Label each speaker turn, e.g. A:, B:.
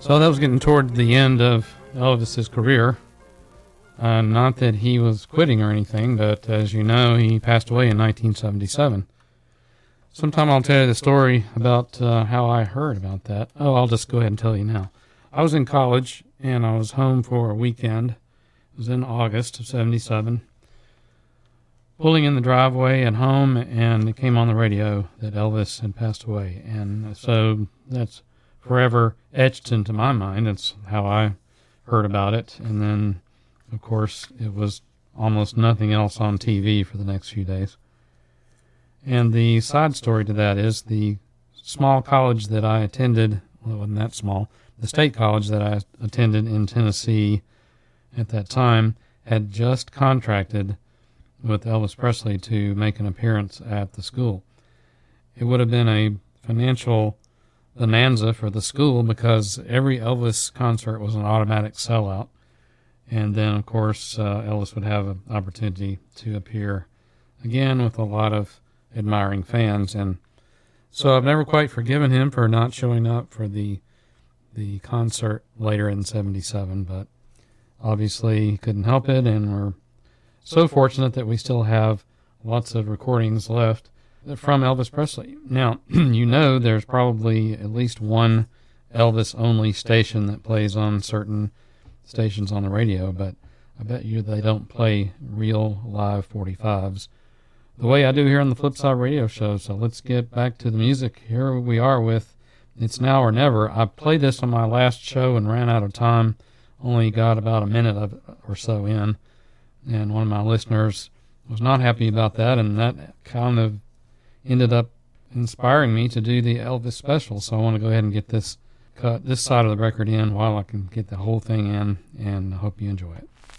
A: So that was getting toward the end of Elvis's career. Not that he was quitting or anything, but as you know, he passed away in 1977. Sometime I'll tell you the story about how I heard about that. Oh, I'll just go ahead and tell you now. I was in college, and I was home for a weekend. It was in August of 77. Pulling in the driveway at home, and it came on the radio that Elvis had passed away. And so that's forever etched into my mind. That's how I heard about it. And then, of course, it was almost nothing else on TV for the next few days. And the side story to that is the small college that I attended, well, it wasn't that small, the state college that I attended in Tennessee at that time had just contracted with Elvis Presley to make an appearance at the school. It would have been a financial bonanza for the school because every Elvis concert was an automatic sellout. And then, of course, Elvis would have an opportunity to appear again with a lot of admiring fans. And so I've never quite forgiven him for not showing up for the concert later in 77, but obviously he couldn't help it, and we're so fortunate that we still have lots of recordings left from Elvis Presley. Now, you know there's probably at least one Elvis-only station that plays on certain stations on the radio, but I bet you they don't play real live 45s the way I do here on the Flipside Radio Show. So let's get back to the music. Here we are with It's Now or Never. I played this on my last show and ran out of time. Only got about a minute of it or so in. And one of my listeners was not happy about that, and that kind of ended up inspiring me to do the Elvis special. So I want to go ahead and get this side of the record in while I can get the whole thing in, and I hope you enjoy it.